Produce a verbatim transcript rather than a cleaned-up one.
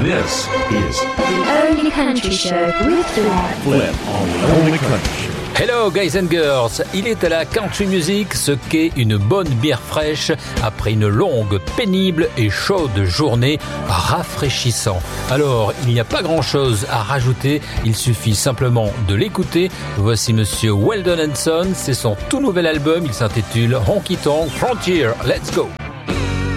This is The Only Country Show with Flip. Flip on the Only Country Show. Hello guys and girls, il est à la country music ce qu'est une bonne bière fraîche après une longue, pénible et chaude journée rafraîchissant. Alors, il n'y a pas grand chose à rajouter, il suffit simplement de l'écouter. Voici Monsieur Weldon and Son, c'est son tout nouvel album, il s'intitule Honky Tonk Frontier. Let's go!